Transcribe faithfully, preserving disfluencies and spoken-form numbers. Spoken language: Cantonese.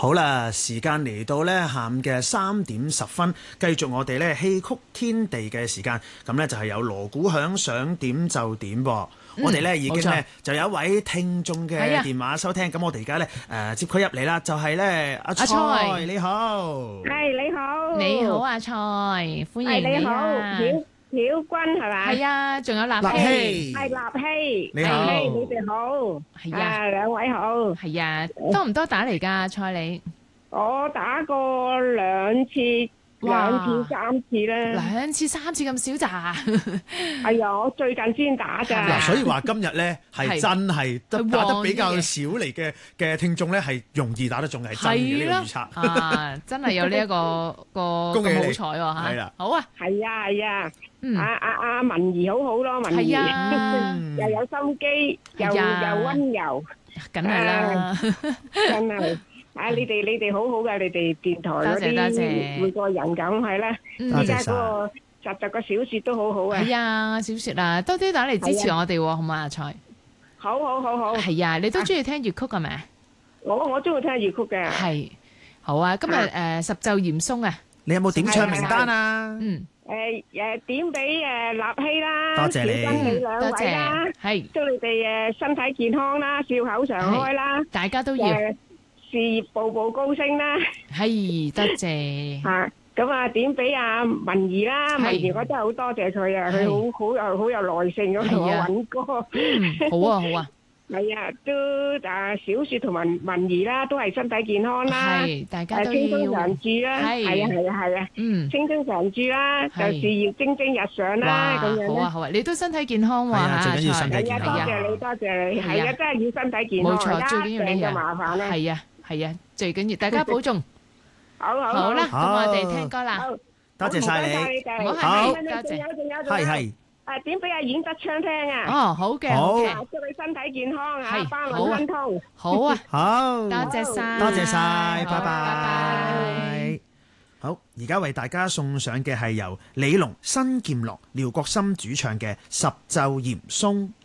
好啦，時間嚟到呢下午嘅三點十分，繼續我哋呢戲曲天地嘅時間。咁呢就係有鑼鼓響，想點就點噃。嗯、我哋呢已經呢就有一位聽眾嘅電話收聽。咁、啊、我哋而家呢誒、呃、接佢入嚟啦，就係、是、呢阿蔡，蔡你好， 係你好， 你好阿蔡，歡迎你啊！ 曉君係咪？ 係啊，仲有立希，係立希， 你好， 你哋好， 係啊， 兩位好， 係啊，多唔多打嚟㗎？蔡你， 我打過兩次，兩次三次咧， 兩次三次咁少咋？ 係啊，我最近先打㗎。 嗱，所以話今日咧係真係打得比較少嚟嘅嘅聽眾咧，係容易打得中，係真嘅呢個預測啊！真係有呢一個個恭喜你， 好彩喎嚇！ 係啦， 好啊， 係啊係啊。阿阿阿文儀好好咯，文儀又有心機，又又溫柔， 梗係啦， 真係啊！你哋你哋好好嘅，你哋電台嗰啲每個人咁係啦，而家嗰個集集個小説都好好啊！ 係啊，小説啊，多啲打嚟支持我哋喎，好唔好啊？蔡， 好好好好， 係啊，你都中意聽粵曲係咪？ 我我中意聽粵曲嘅， 係好啊！今日誒十奏嚴嵩啊， 你有冇點唱名單啊？ 嗯。 誒誒，點俾誒立希啦， 多謝你， 你兩位啦， 係祝你哋誒身體健康啦，笑口常開啦， 大家都要事業步步高升啦， 係多謝吓，咁啊點俾阿文儀啦，文儀我真係好多謝佢啊，佢好好有好有耐性咁同我搵歌， 好啊好啊。 係啊，都啊小雪同文文儀啦，都係身體健康啦， 係大家都要青春常駐啦，係啊係啊係啊，嗯，青春常駐啦，就事業蒸蒸日上啦，咁樣。 好啊好啊，你都身體健康喎嚇， 最緊要身體健康。 多謝你多謝你，係啊，真係要身體健康， 冇錯，最緊要你就麻煩啦。 係啊係啊，最緊要大家保重。 好好好啦，咁我哋聽歌啦。 多謝晒你， 好係， 多謝， 係係。 誒，點俾阿阮德昌聽啊？ 哦，好嘅，好嘅， 祝你身體健康啊， 係， 巴倫亨通， 好啊， 好， 多謝晒， 多謝晒，拜拜， 拜拜。 好，而家為大家送上嘅係由李龍、新劍樂、廖國森主唱嘅《十奏嚴嵩》。